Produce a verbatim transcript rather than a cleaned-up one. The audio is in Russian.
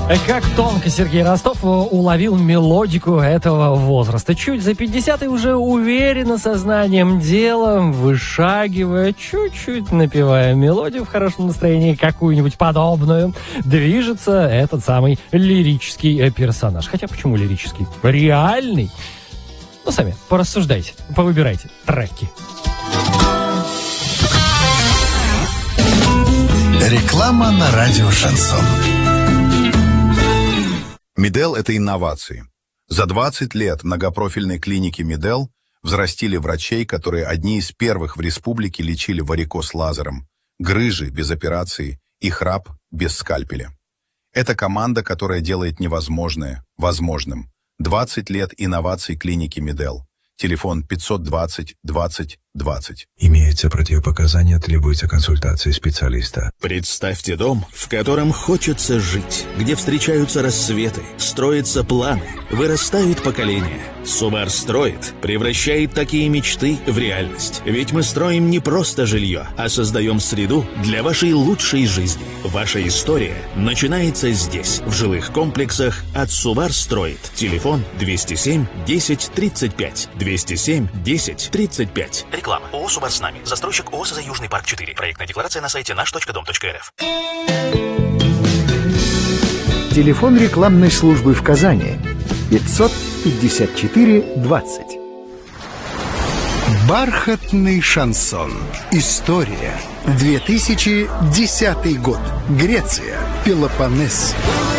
Как тонко Сергей Ростов уловил мелодику этого возраста. Чуть за пятьдесят и уже уверенно сознанием дела, вышагивая, чуть-чуть напевая мелодию в хорошем настроении, какую-нибудь подобную, движется этот самый лирический персонаж. Хотя почему лирический? Реальный. Ну, сами порассуждайте, повыбирайте треки. Реклама на радио «Шансон». Медел – это инновации. За двадцать лет многопрофильной клиники Медел взрастили врачей, которые одни из первых в республике лечили варикоз лазером, грыжи без операции и храп без скальпеля. Это команда, которая делает невозможное возможным. двадцать лет инноваций клиники Медел. Телефон пятьсот двадцать двадцать двадцать. Имеются противопоказания, требуется консультация специалиста. Представьте дом, в котором хочется жить, где встречаются рассветы, строятся планы, вырастают поколения. Сумар строит, превращает такие мечты в реальность. Ведь мы строим не просто жилье, а создаем среду для вашей лучшей жизни. Ваша история начинается здесь, в жилых комплексах от Сумар строит. Телефон двести семь десять тридцать пять. двести семь десять тридцать пять. Реклама. ООО «Сумар с нами». Застройщик ООО «СЗ Южный парк четыре». Проектная декларация на сайте наш точка дом точка эр эф. Телефон рекламной службы в Казани пятьсот пятьдесят четыре двадцать. Бархатный шансон. История. две тысячи десятый год. Греция. Пелопоннес.